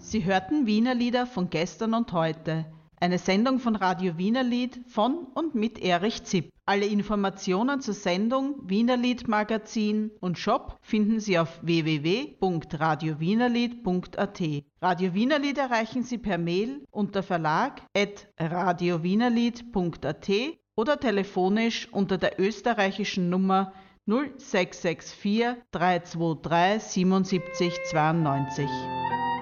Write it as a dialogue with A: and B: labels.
A: Sie hörten Wienerlieder von gestern und heute. Eine Sendung von Radio Wienerlied von und mit Erich Zipp. Alle Informationen zur Sendung, Wienerlied Magazin und Shop finden Sie auf www.radiowienerlied.at. Radio Wienerlied erreichen Sie per Mail unter verlag@radiowienerlied.at oder telefonisch unter der österreichischen Nummer 0664 323 77 92.